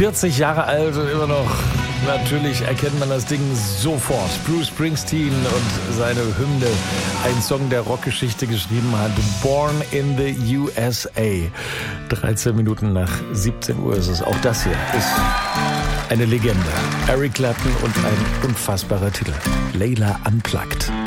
40 Jahre alt und immer noch, natürlich erkennt man das Ding sofort. Bruce Springsteen und seine Hymne, ein Song, der Rockgeschichte geschrieben hat. Born in the USA. 13 Minuten nach 17 Uhr ist es. Auch das hier ist eine Legende. Eric Clapton und ein unfassbarer Titel. Layla Unplugged.